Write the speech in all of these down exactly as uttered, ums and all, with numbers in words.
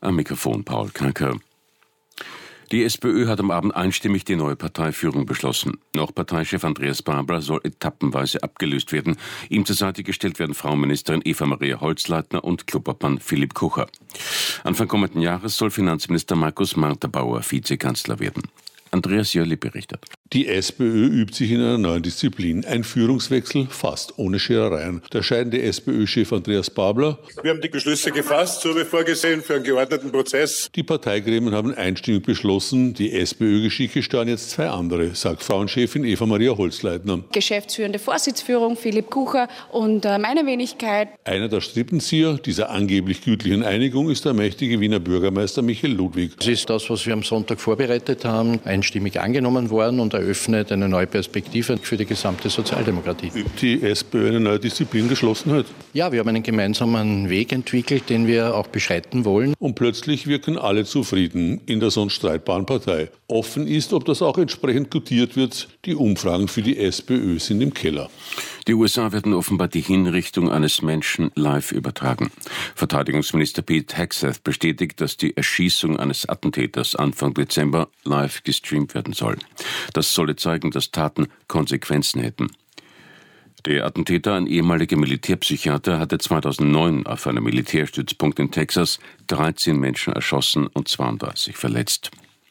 Am Mikrofon Paul Kanker. Die SPÖ hat am Abend einstimmig die neue Parteiführung beschlossen. Noch Parteichef Andreas Babler soll etappenweise abgelöst werden. Ihm zur Seite gestellt werden Frauenministerin Eva-Maria Holzleitner und Klubobmann Philipp Kucher. Anfang kommenden Jahres soll Finanzminister Markus Marterbauer Vizekanzler werden. Andreas Jörli berichtet. Die SPÖ übt sich in einer neuen Disziplin. Ein Führungswechsel fast ohne Scherereien. Der scheidende SPÖ-Chef Andreas Babler: Wir haben die Beschlüsse gefasst, so wie vorgesehen, für einen geordneten Prozess. Die Parteigremien haben einstimmig beschlossen, die SPÖ-Geschicke steuern jetzt zwei andere, sagt Frauenchefin Eva-Maria Holzleitner. Geschäftsführende Vorsitzführung Philipp Kucher und meine Wenigkeit. Einer der Strippenzieher dieser angeblich gütlichen Einigung ist der mächtige Wiener Bürgermeister Michael Ludwig. Das ist das, was wir am Sonntag vorbereitet haben, einstimmig angenommen worden und eröffnet eine neue Perspektive für die gesamte Sozialdemokratie. Übt die SPÖ eine neue Disziplin Geschlossenheit? Ja, wir haben einen gemeinsamen Weg entwickelt, den wir auch beschreiten wollen. Und plötzlich wirken alle zufrieden in der sonst streitbaren Partei. Offen ist, ob das auch entsprechend gutiert wird. Die Umfragen für die SPÖ sind im Keller. Die U S A werden offenbar die Hinrichtung eines Menschen live übertragen. Verteidigungsminister Pete Hegseth bestätigt, dass die Erschießung eines Attentäters Anfang Dezember live gestreamt werden soll. Das solle zeigen, dass Taten Konsequenzen hätten. Der Attentäter, ein ehemaliger Militärpsychiater, hatte zweitausendneun auf einem Militärstützpunkt in Texas dreizehn Menschen erschossen und zweiunddreißig verletzt.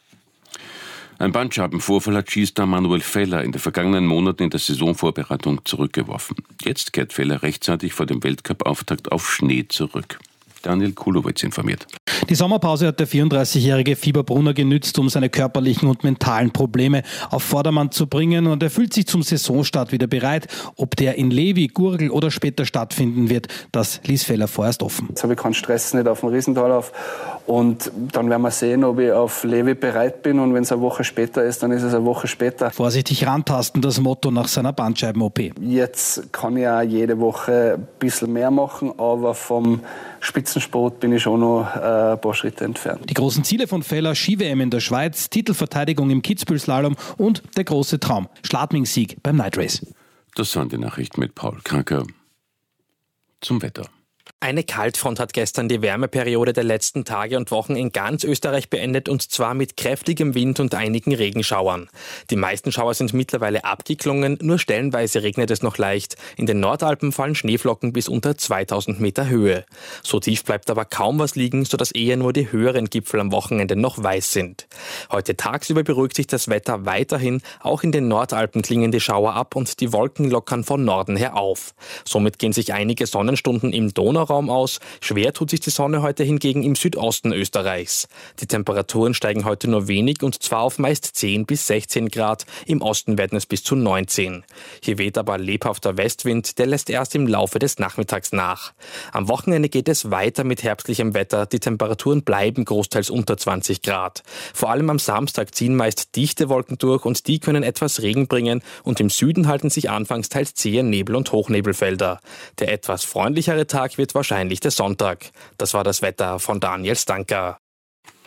Ein Bandscheibenvorfall hat Skistar Manuel Feller in den vergangenen Monaten in der Saisonvorbereitung zurückgeworfen. Jetzt kehrt Feller rechtzeitig vor dem Weltcup-Auftakt auf Schnee zurück. Daniel Kulowitz informiert. Die Sommerpause hat der vierunddreißigjährige Fieberbrunner genützt, um seine körperlichen und mentalen Probleme auf Vordermann zu bringen, und er fühlt sich zum Saisonstart wieder bereit. Ob der in Levi, Gurgel oder später stattfinden wird, das ließ Feller vorerst offen. Jetzt habe ich keinen Stress, nicht auf dem Riesentalauf, und dann werden wir sehen, ob ich auf Levi bereit bin, und wenn es eine Woche später ist, dann ist es eine Woche später. Vorsichtig rantasten, das Motto nach seiner Bandscheiben-O P. Jetzt kann ich auch jede Woche ein bisschen mehr machen, aber vom Spitzensport bin ich schon noch ein paar Schritte entfernt. Die großen Ziele von Feller: Ski-W M in der Schweiz, Titelverteidigung im Kitzbühel-Slalom und der große Traum: Schladming-Sieg beim Night Race. Das waren die Nachrichten mit Paul Kanker. Zum Wetter. Eine Kaltfront hat gestern die Wärmeperiode der letzten Tage und Wochen in ganz Österreich beendet, und zwar mit kräftigem Wind und einigen Regenschauern. Die meisten Schauer sind mittlerweile abgeklungen, nur stellenweise regnet es noch leicht. In den Nordalpen fallen Schneeflocken bis unter zweitausend Meter Höhe. So tief bleibt aber kaum was liegen, sodass eher nur die höheren Gipfel am Wochenende noch weiß sind. Heute tagsüber beruhigt sich das Wetter weiterhin, auch in den Nordalpen klingen die Schauer ab und die Wolken lockern von Norden her auf. Somit gehen sich einige Sonnenstunden im Donauraum aus. Schwer tut sich die Sonne heute hingegen im Südosten Österreichs. Die Temperaturen steigen heute nur wenig, und zwar auf meist zehn bis sechzehn Grad. Im Osten werden es bis zu neunzehn. Hier weht aber lebhafter Westwind, der lässt erst im Laufe des Nachmittags nach. Am Wochenende geht es weiter mit herbstlichem Wetter. Die Temperaturen bleiben großteils unter zwanzig Grad. Vor allem am Samstag ziehen meist dichte Wolken durch, und die können etwas Regen bringen, und im Süden halten sich anfangs teils zähe Nebel- und Hochnebelfelder. Der etwas freundlichere Tag wird wahrscheinlich der Sonntag. Das war das Wetter von Daniel Stanker.